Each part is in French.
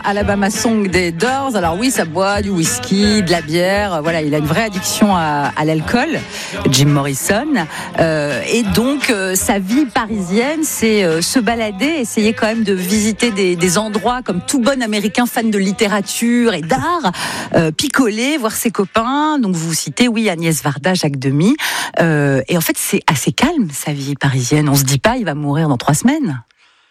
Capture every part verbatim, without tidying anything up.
Alabama Song des Doors. Alors oui, ça boit du whisky, de la bière. Voilà, il a une vraie addiction à, à l'alcool, Jim Morrison. Euh, et donc, euh, sa vie parisienne, c'est euh, se balader, essayer quand même de visiter des, des endroits comme tout bon Américain fan de littérature et d'art, euh, picoler, voir ses copains. Donc vous citez, oui, Agnès Varda, Jacques Demy. Euh, et en fait, c'est assez calme, sa vie parisienne. On se dit pas, il va mourir dans trois semaines.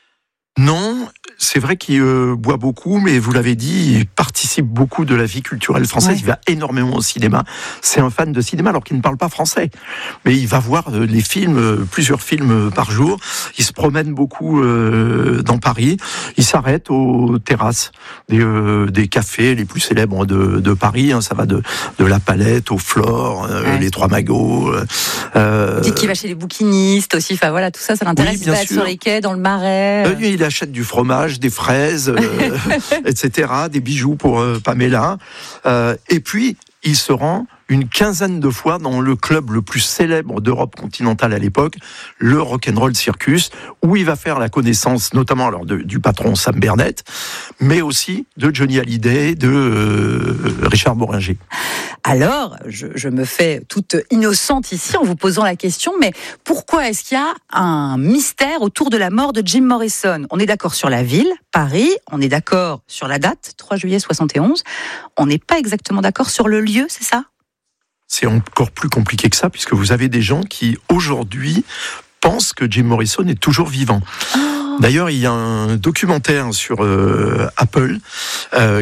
Non, c'est vrai qu'il euh, boit beaucoup, mais vous l'avez dit, il participe beaucoup de la vie culturelle française. Ouais. Il va énormément au cinéma. C'est un fan de cinéma alors qu'il ne parle pas français. Mais il va voir euh, les films, euh, plusieurs films euh, par jour. Il se promène beaucoup euh, dans Paris. Il s'arrête aux terrasses des, euh, des cafés les plus célèbres de, de Paris. Hein. Ça va de, de La Palette au Flore, euh, ouais. les Trois Magots. Euh, il dit qu'il va chez les bouquinistes aussi. Enfin voilà, tout ça, ça l'intéresse. Oui, il va être sur les quais, dans le Marais. Euh, il achète du fromage, des fraises, euh, et cetera, des bijoux pour euh, Pamela. Euh, et puis, il se rend une quinzaine de fois dans le club le plus célèbre d'Europe continentale à l'époque, le Rock'n'Roll Circus, où il va faire la connaissance notamment alors de, du patron Sam Bernett, mais aussi de Johnny Hallyday, de euh, Richard Bohringer. Alors, je, je me fais toute innocente ici en vous posant la question, mais pourquoi est-ce qu'il y a un mystère autour de la mort de Jim Morrison ? On est d'accord sur la ville, Paris, on est d'accord sur la date, trois juillet soixante et onze, on n'est pas exactement d'accord sur le lieu, c'est ça ? C'est encore plus compliqué que ça, puisque vous avez des gens qui, aujourd'hui, pensent que Jim Morrison est toujours vivant. Oh. D'ailleurs, il y a un documentaire sur euh, Apple euh,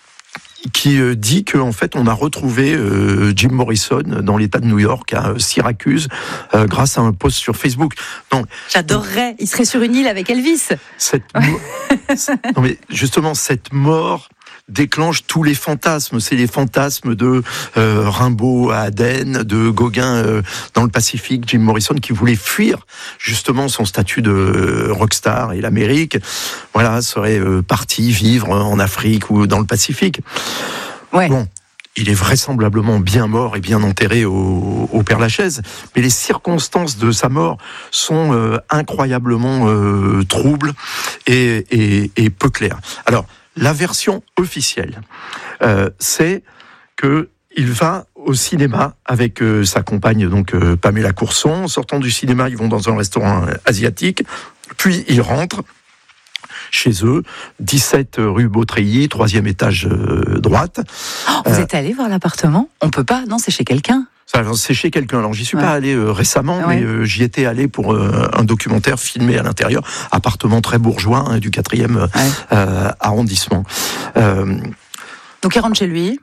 qui euh, dit qu'en fait, on a retrouvé euh, Jim Morrison dans l'État de New York, à Syracuse, euh, grâce à un post sur Facebook. Donc, J'adorerais, il serait sur une île avec Elvis. Cette mo- non mais justement, cette mort déclenche tous les fantasmes. C'est les fantasmes de euh, Rimbaud à Aden, de Gauguin euh, dans le Pacifique, Jim Morrison qui voulait fuir justement son statut de euh, rockstar et l'Amérique. Voilà, serait euh, parti vivre en Afrique ou dans le Pacifique. Ouais. Bon. Il est vraisemblablement bien mort et bien enterré au, au Père-Lachaise, mais les circonstances de sa mort sont euh, incroyablement euh, troubles et, et, et peu claires. Alors, la version officielle, euh, c'est que il va au cinéma avec euh, sa compagne, donc euh, Pamela Courson. En sortant du cinéma, ils vont dans un restaurant asiatique, puis ils rentrent chez eux, dix-sept rue Beautreilly, troisième étage euh, droite. Oh, vous euh, êtes allé voir l'appartement ? On peut pas, non, c'est chez quelqu'un. C'est chez quelqu'un. Alors, j'y suis ouais. pas allé euh, récemment, ouais. mais euh, j'y étais allé pour euh, un documentaire filmé à l'intérieur. Appartement très bourgeois, hein, du quatrième ouais. euh, arrondissement. Euh, Donc, il rentre chez lui.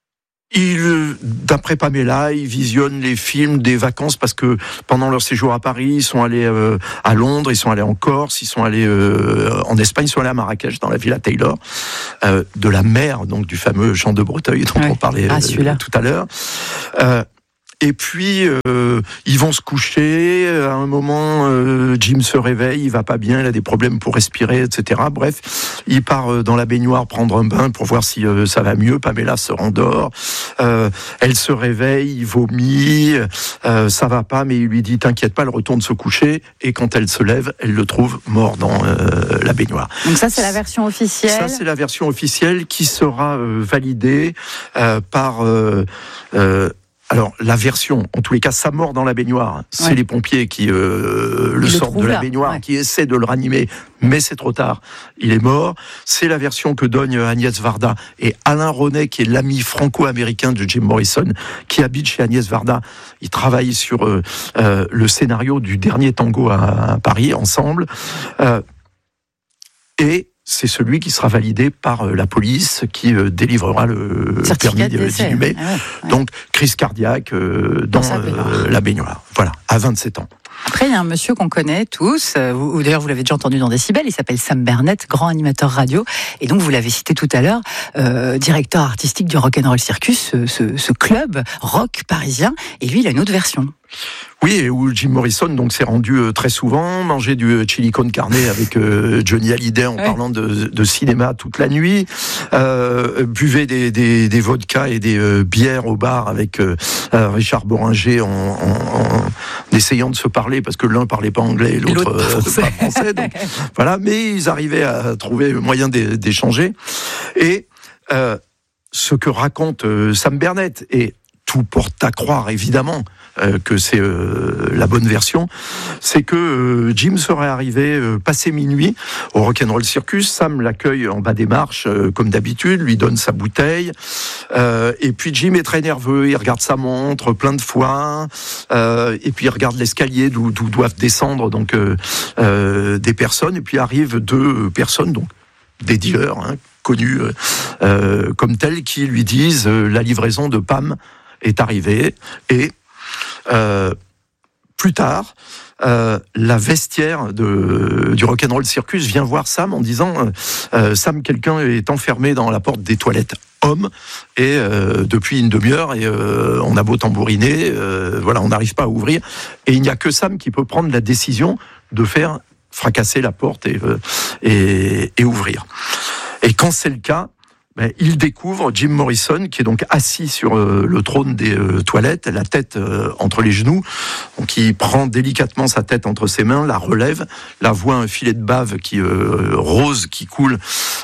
Il, d'après Pamela, ils visionnent les films des vacances parce que pendant leur séjour à Paris, ils sont allés euh, à Londres, ils sont allés en Corse, ils sont allés euh, en Espagne, ils sont allés à Marrakech, dans la Villa Taylor, euh, de la mère, donc du fameux Jean de Breteuil dont ouais. on parlait ah, euh, tout à l'heure. Euh, Et puis, euh, ils vont se coucher. À un moment, euh, Jim se réveille, il va pas bien, il a des problèmes pour respirer, et cetera. Bref, il part dans la baignoire prendre un bain pour voir si euh, ça va mieux. Pamela se rendort. Euh, elle se réveille, il vomit. Euh, ça va pas, mais il lui dit « T'inquiète pas, elle retourne se coucher. » Et quand elle se lève, elle le trouve mort dans euh, la baignoire. Donc ça, c'est la version officielle. Ça, c'est la version officielle qui sera euh, validée euh, par... Euh, euh, Alors, la version, en tous les cas, sa mort dans la baignoire, c'est ouais. les pompiers qui euh, le sortent de la baignoire, ouais. qui essaient de le ranimer, mais c'est trop tard, il est mort. C'est la version que donnent Agnès Varda et Alain Ronet, qui est l'ami franco-américain de Jim Morrison, qui habite chez Agnès Varda. Ils travaillent sur euh, euh, le scénario du dernier tango à, à Paris, ensemble. Euh, et... c'est celui qui sera validé par la police qui euh, délivrera le certificat permis d'inhumer. Ah ouais, ouais. Donc, crise cardiaque euh, dans, dans euh, la baignoire. Voilà, à vingt-sept ans. Après, il y a un monsieur qu'on connaît tous, euh, ou d'ailleurs vous l'avez déjà entendu dans Décibel, il s'appelle Sam Bernett, grand animateur radio, et donc vous l'avez cité tout à l'heure, euh, directeur artistique du Rock'n'Roll Circus, ce, ce, ce club rock parisien, et lui il a une autre version. Oui, et où Jim Morrison donc s'est rendu euh, très souvent, manger du chili con carne avec euh, Johnny Hallyday en ouais. parlant de, de cinéma toute la nuit. euh, buvait des, des, des vodkas et des euh, bières au bar avec euh, euh, Richard Boringer en, en, en essayant de se parler parce que l'un parlait pas anglais et l'autre, et l'autre pas français. Euh, pas français donc, voilà, mais ils arrivaient à trouver le moyen d'échanger. Et euh, ce que raconte euh, Sam Bernett, et tout porte à croire évidemment euh, que c'est euh, la bonne version, c'est que euh, Jim serait arrivé euh, passé minuit au Rock'n'Roll Circus. Sam l'accueille en bas des marches euh, comme d'habitude, lui donne sa bouteille, euh, et puis Jim est très nerveux, il regarde sa montre plein de fois, euh, et puis il regarde l'escalier d'où, d'où doivent descendre donc euh, euh, des personnes, et puis arrivent deux personnes, donc des dealers hein, connus euh, comme tels, qui lui disent euh, la livraison de Pam est arrivée, et euh, plus tard, euh, la vestiaire de, du Rock'n'Roll Circus vient voir Sam en disant euh, Sam, quelqu'un est enfermé dans la porte des toilettes hommes, et euh, depuis une demi-heure, et euh, on a beau tambouriner, euh, voilà, on n'arrive pas à ouvrir, et il n'y a que Sam qui peut prendre la décision de faire fracasser la porte et, euh, et, et ouvrir. Et quand c'est le cas, ben, il découvre Jim Morrison, qui est donc assis sur euh, le trône des euh, toilettes, la tête euh, entre les genoux. Donc il prend délicatement sa tête entre ses mains, la relève, la voit un filet de bave qui euh, rose qui coule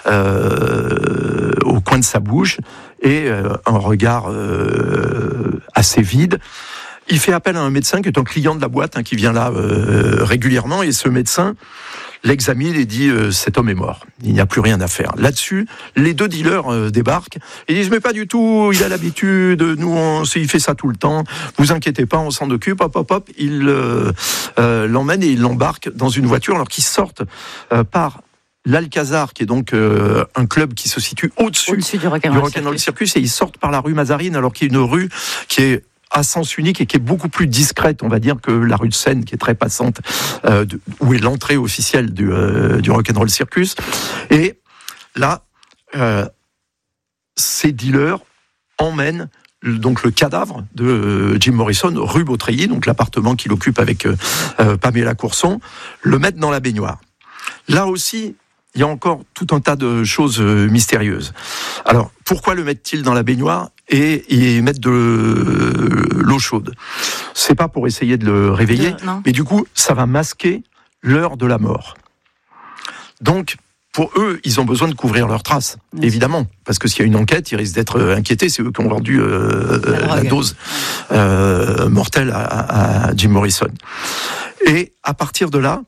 euh, au coin de sa bouche, et euh, un regard euh, assez vide. Il fait appel à un médecin qui est un client de la boîte, hein, qui vient là euh, régulièrement, et ce médecin l'examine et dit euh, cet homme est mort, il n'y a plus rien à faire. Là-dessus, les deux dealers euh, débarquent et disent mais pas du tout, il a l'habitude, nous on, il fait ça tout le temps, vous inquiétez pas, on s'en occupe. Hop hop hop, il euh, euh, l'emmène et il l'embarque dans une voiture alors qu'ils sortent euh, par l'Alcazar, qui est donc euh, un club qui se situe au-dessus, au-dessus du Rock'n'Roll Circus. Circus, Circus, et ils sortent par la rue Mazarine alors qu'il y a une rue qui est à sens unique et qui est beaucoup plus discrète, on va dire, que la rue de Seine, qui est très passante, euh, de, où est l'entrée officielle du, euh, du Rock'n'Roll Circus. Et là, euh, ces dealers emmènent donc le cadavre de euh, Jim Morrison rue Beautreillis, donc l'appartement qu'il occupe avec euh, euh, Pamela Courson, le mettent dans la baignoire. Là aussi, il y a encore tout un tas de choses euh, mystérieuses. Alors, pourquoi le mettent-ils dans la baignoire et y mettre de l'eau chaude? C'est pas pour essayer de le réveiller, de, mais du coup, ça va masquer l'heure de la mort. Donc, pour eux, ils ont besoin de couvrir leurs traces, oui. évidemment, parce que s'il y a une enquête, ils risquent d'être inquiétés, c'est eux qui ont vendu euh, la, la dose euh, mortelle à, à Jim Morrison. Et à partir de là,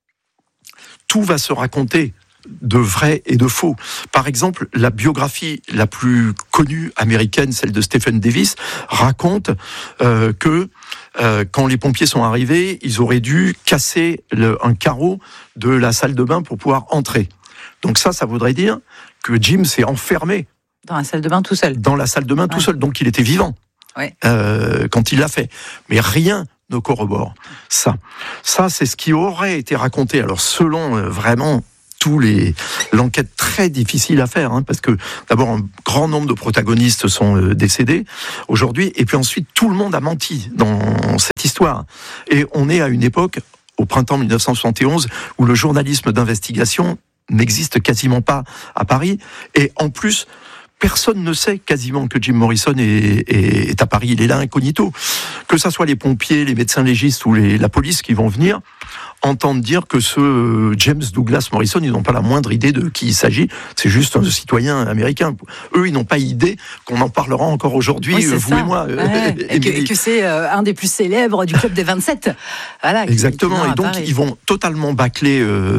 tout va se raconter, de vrai et de faux. Par exemple, la biographie la plus connue américaine, celle de Stephen Davis, raconte euh, que euh, quand les pompiers sont arrivés, ils auraient dû casser le, un carreau de la salle de bain pour pouvoir entrer. Donc ça, ça voudrait dire que Jim s'est enfermé dans la salle de bain tout seul. Dans la salle de bain ouais. tout seul, donc il était vivant ouais. euh, quand il l'a fait. Mais rien ne corrobore ça. Ça, c'est ce qui aurait été raconté. Alors selon euh, vraiment tous les l'enquête très difficile à faire, hein, parce que d'abord un grand nombre de protagonistes sont euh, décédés aujourd'hui, et puis ensuite tout le monde a menti dans cette histoire. Et on est à une époque, au printemps dix-neuf cent soixante et onze, où le journalisme d'investigation n'existe quasiment pas à Paris, et en plus personne ne sait quasiment que Jim Morrison est, est, est à Paris, il est là incognito. Que ça soit les pompiers, les médecins légistes ou les, la police qui vont venir, entendent dire que ce James Douglas Morrison, ils n'ont pas la moindre idée de qui il s'agit, c'est juste un citoyen américain. Eux, ils n'ont pas idée qu'on en parlera encore aujourd'hui, oui, vous ça. et moi. Ouais, et, que, et que c'est euh, un des plus célèbres du club des vingt-sept. Voilà, exactement, qui, qui et donc ils vont totalement bâcler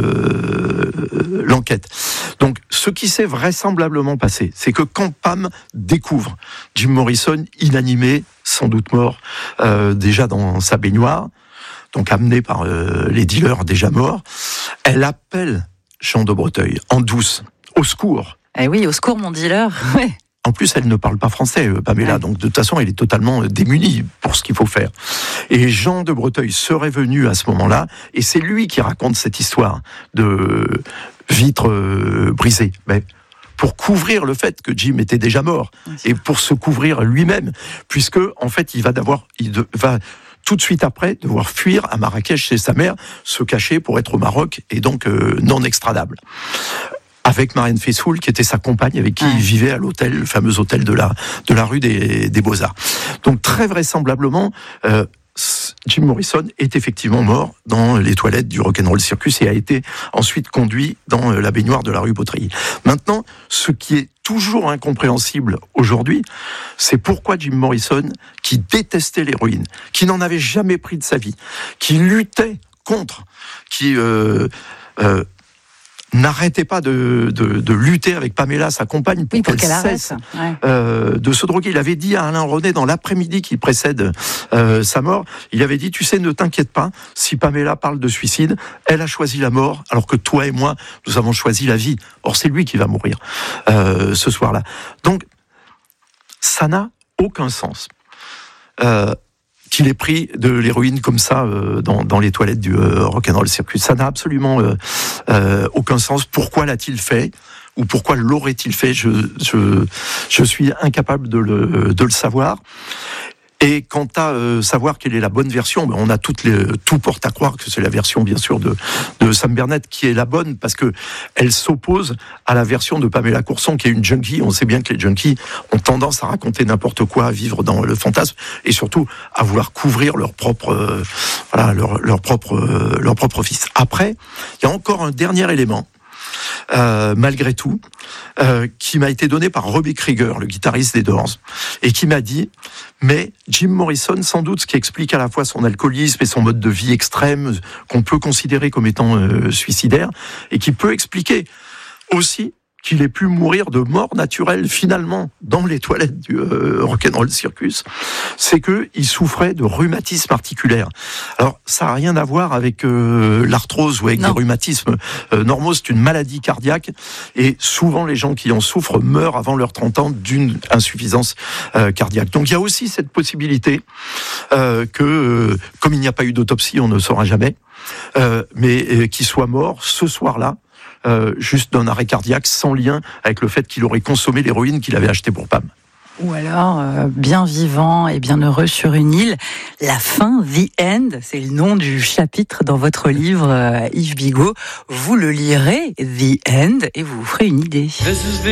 euh, l'enquête. Donc, ce qui s'est vraisemblablement passé, c'est que quand Pam découvre Jim Morrison inanimé, sans doute mort, euh, déjà dans sa baignoire, donc amené par euh, les dealers déjà morts, elle appelle Jean de Breteuil en douce, au secours. Eh oui, au secours mon dealer. Ouais. En plus, elle ne parle pas français, Pamela, ouais. donc de toute façon, elle est totalement démunie pour ce qu'il faut faire. Et Jean de Breteuil serait venu à ce moment-là, et c'est lui qui raconte cette histoire de vitre euh, brisée. Mais pour couvrir le fait que Jim était déjà mort, et pour se couvrir lui-même, puisque en fait, il va d'avoir, il de, va tout de suite après devoir fuir à Marrakech chez sa mère, se cacher pour être au Maroc et donc euh, non extradable. avec Marianne Faithfull, qui était sa compagne, avec qui ouais. il vivait à l'hôtel, le fameux hôtel de la, de la rue des, des Beaux-Arts. Donc très vraisemblablement, euh, Jim Morrison est effectivement mort dans les toilettes du Rock'n'Roll Circus et a été ensuite conduit dans la baignoire de la rue Beautreillis. Maintenant, ce qui est toujours incompréhensible aujourd'hui, c'est pourquoi Jim Morrison, qui détestait l'héroïne, qui n'en avait jamais pris de sa vie, qui luttait contre, qui euh, euh, n'arrêtait pas de, de, de lutter avec Pamela, sa compagne, pour, oui, pour qu'elle, qu'elle cesse ouais. euh, de se droguer. Il avait dit à Alain René, dans l'après-midi qui précède euh, sa mort, il avait dit, tu sais, ne t'inquiète pas, si Pamela parle de suicide, elle a choisi la mort, alors que toi et moi, nous avons choisi la vie. Or, c'est lui qui va mourir euh, ce soir-là. Donc, ça n'a aucun sens. Euh, qu'il ait pris de l'héroïne comme ça euh, dans, dans les toilettes du euh, Rock'n'Roll Circus. Ça n'a absolument euh, euh, aucun sens. Pourquoi l'a-t-il fait ? Ou pourquoi l'aurait-il fait ? je, je, je suis incapable de le, de le savoir. Et quant à euh, savoir quelle est la bonne version, ben on a toutes les, tout porte à croire que c'est la version, bien sûr, de, de Sam Bernett qui est la bonne, parce que elle s'oppose à la version de Pamela Courson, qui est une junkie. On sait bien que les junkies ont tendance à raconter n'importe quoi, à vivre dans le fantasme, et surtout à vouloir couvrir leur propre, euh, voilà, leur, leur propre, euh, leur propre fils. Après, il y a encore un dernier élément. Euh, malgré tout, euh, qui m'a été donné par Robbie Krieger, le guitariste des Doors, et qui m'a dit, mais Jim Morrison, sans doute, ce qui explique à la fois son alcoolisme et son mode de vie extrême, qu'on peut considérer comme étant euh, suicidaire, et qui peut expliquer aussi qu'il ait pu mourir de mort naturelle, finalement, dans les toilettes du euh, Rock'n'Roll Circus, c'est qu'il souffrait de rhumatisme articulaire. Alors, ça n'a rien à voir avec euh, l'arthrose ou avec non. des rhumatismes euh, normaux, c'est une maladie cardiaque, et souvent les gens qui en souffrent meurent avant leurs trente ans d'une insuffisance euh, cardiaque. Donc il y a aussi cette possibilité euh, que, euh, comme il n'y a pas eu d'autopsie, on ne saura jamais, euh, mais euh, qu'il soit mort ce soir-là, Euh, juste d'un arrêt cardiaque sans lien avec le fait qu'il aurait consommé l'héroïne qu'il avait achetée pour Pam. Ou alors, euh, bien vivant et bien heureux sur une île. La fin, The End, c'est le nom du chapitre dans votre livre, euh, Yves Bigot. Vous le lirez, The End, et vous vous ferez une idée.